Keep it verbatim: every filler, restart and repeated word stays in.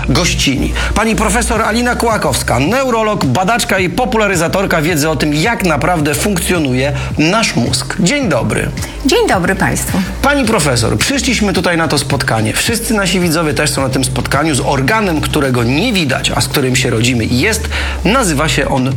gościni. Pani profesor Alina Kołakowska, neurolog, badaczka i popularyzatorka wiedzy o tym, jak naprawdę funkcjonuje nasz mózg. Dzień dobry. Dzień dobry Państwu. Pani profesor, przyszliśmy tutaj na to spotkanie. Wszyscy nasi widzowie też są na tym spotkaniu z organem, którego nie widać, a z którym się rodzimy. Jest, nazywa się on